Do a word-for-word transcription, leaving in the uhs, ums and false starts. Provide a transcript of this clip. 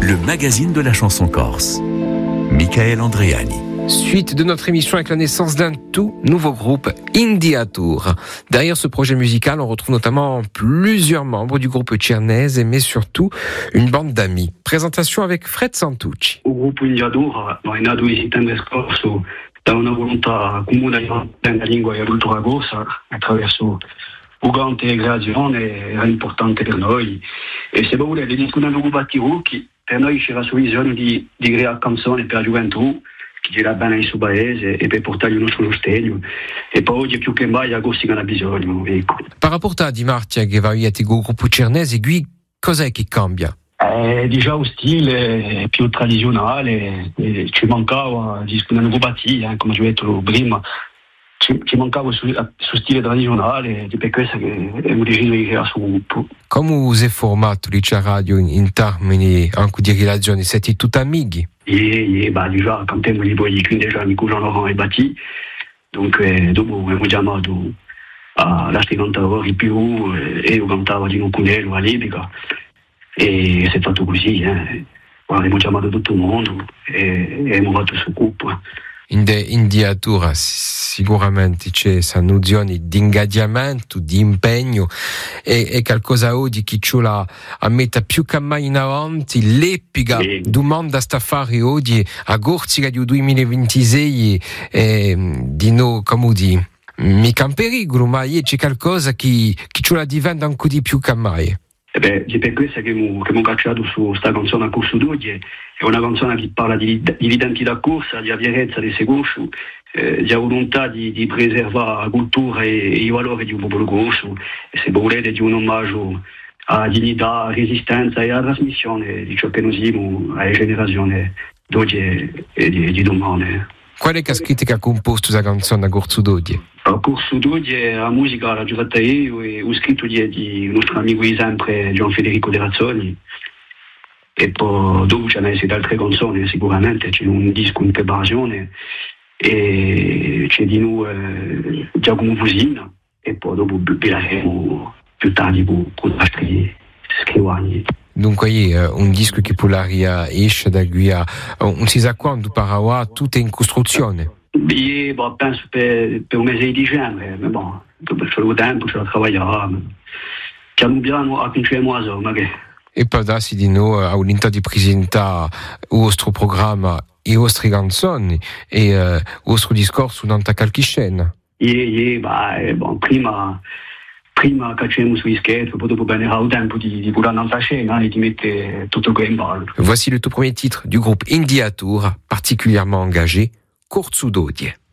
le magazine de la chanson corse. Michael Andreani. Suite de notre émission avec la naissance d'un tout nouveau groupe, India Tour. Derrière ce projet musical, on retrouve notamment plusieurs membres du groupe Cernese, mais surtout une bande d'amis. Présentation avec Fred Santucci. Il groupe India Tour è nato in settembre scorso da una volontà comune di la lingua e la cultura corsa attraverso Ugante e creazione era importante per noi e se volete discutere con Battirucchi per noi c'era la sua visione di, di creare canzoni per la gioventù che gira bene in suo paese e per portargli uno sullo stadio e poi oggi più che mai la Corsica ne ha bisogno, ecco. Par rapport a Di Martia che va a tego gruppo Cernese, qui cos'è che cambia? Eh, già lo stile più tradizionale, eh, ci mancava discutere con Batti, eh, come ho detto prima. Ci, ci mancava su, su stile tradizionale, di per questo che abbiamo deciso di creare questo gruppo. Come us è formato lì a radio in, in termini anche di relazioni? Siete tutti amici? E, e bah, già cantiamo di poi quindici anni con Jean-Laurent e Batti, dunque dopo abbiamo chiamato altri cantatori più e io cantavo di non Cunello all'epoca e si è fatto così, eh. Abbiamo chiamato tutto il mondo e, e abbiamo fatto questo gruppo. In de India Tour sicuramente c'è questa nozione di ingaggiamento, di impegno e, e qualcosa oggi che ci la a mettere più che mai in avanti l'epica sì. Domanda sta a fare oggi a Corsica del duemilaventisei e di no, come di mica in pericolo, ma c'è qualcosa che, che ci la diventa ancora di più che mai. Eh beh, è per questo che abbiamo cacciato su questa canzone a corso d'oggi. È una canzone che parla di, di identità corsa, di avvierezza di corso, eh, di volontà di, di preservare la cultura e, e i valori di un popolo corso, e se volete di un omaggio alla dignità, alla resistenza e alla trasmissione di ciò che noi siamo alle generazioni d'oggi e, e di, di domani. Qual è che ha scritto che ha composto questa canzone a corso d'oggi? A corso d'oggi la musica l'ha giocata io e ho scritto di, di nostro amico di sempre Gian Federico De Razzoli. E poi dopo ce ne sono altre canzoni, sicuramente c'è un disco in preparazione e c'è di noi eh, Giacomo Fusina e poi dopo parleremo più tardi con altri scrivani. Dunque eh, un disco che polaria esce da qui a non si sa quando parla, tutto è in costruzione. Beh, bah, penso per, per un mese di dicembre, ma bon, dopo c'è il tempo, c'è da lavorare, piano piano a cominciamo a zona che e poi darsi di noi a un'inter di presentare il nostro programma e le nostre canzoni e uh, il nostro discorso durante qualche scena. Yeah, yeah, bah, bon, prima, prima cacciamo sui scherzi, poi dopo bene il tempo di, di curare un'altra scena e di mettere tutto il ballo. Voici le tout premier titre du groupe India Tour, particulièrement engagé, Corso d'Odie.